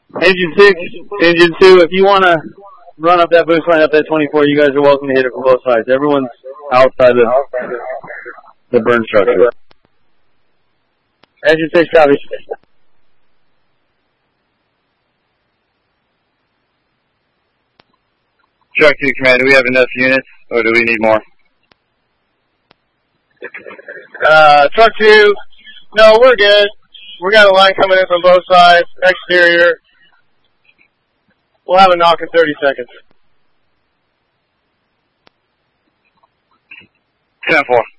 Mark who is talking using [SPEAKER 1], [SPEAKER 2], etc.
[SPEAKER 1] Engine 2, if you want to run up that boost line up that 24, you guys are welcome to hit it from both sides. Everyone's outside the burn structure. Engine 6, copy.
[SPEAKER 2] Truck 2, Command, do we have enough units, or do we need more?
[SPEAKER 3] Truck 2, no, we're good. We got a line coming in from both sides, exterior. We'll have a knock in 30 seconds.
[SPEAKER 2] 10-4.